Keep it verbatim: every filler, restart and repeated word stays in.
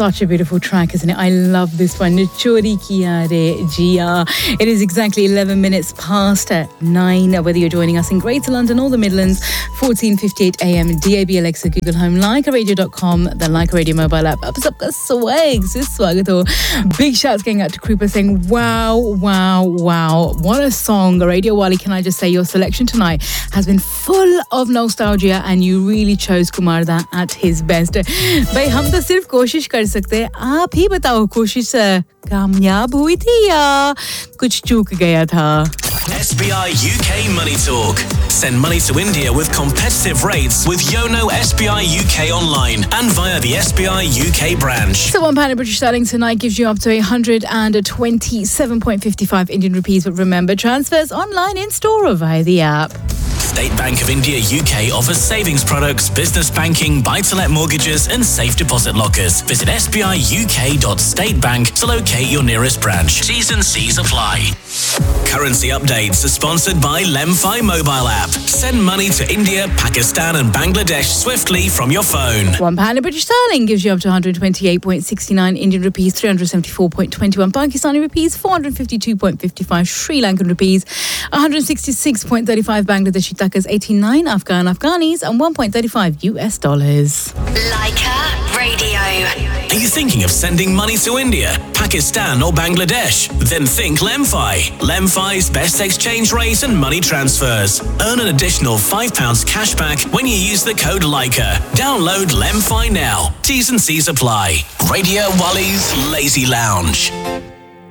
such a beautiful track, isn't it? I love this one. Chori Kiya Re Jia. It is exactly eleven minutes past nine. Whether you're joining us in Greater London or the Midlands, fourteen fifty-eight a m, D A B, Alexa, Google Home, Leica Radio dot com, the Leica Radio mobile app. Up up swag. Big shouts going out to Krupa saying, wow, wow, wow. What a song. Radio Wali, can I just say your selection tonight has been full of nostalgia and you really chose Kumar Da at his best. भाई हम तो सिर्फ कोशिश कर सकते हैं, आप ही बताओ कोशिश कामयाब हुई थी या कुछ चूक गया था? S B I U K Money Talk. Send money to India with competitive rates with Yono S B I U K online and via the S B I U K branch. So one pound of British sterling tonight gives you up to one hundred twenty-seven point five five Indian rupees. But remember, transfers online, in store or via the app. State Bank of India U K offers savings products, business banking, buy-to-let mortgages and safe deposit lockers. Visit s b i u k dot state bank to locate your nearest branch. T's and C's apply. Currency updates are sponsored by Lemfi mobile app. Send money to India, Pakistan and Bangladesh swiftly from your phone. One pound of British sterling gives you up to one hundred twenty-eight point six nine Indian rupees, three hundred seventy-four point two one Pakistani rupees, four hundred fifty-two point five five Sri Lankan rupees, one hundred sixty-six point three five Bangladeshi takas, eighty-nine Afghan Afghanis and one point three five U S dollars. Leica Radio. Are you thinking of sending money to India, Pakistan or Bangladesh? Then think Lemfi. Lemfi's best exchange rate and money transfers. Earn an additional five pounds cash back when you use the code Leica. Download Lemfi now. T's and C's apply. Radio Wali's Lazy Lounge.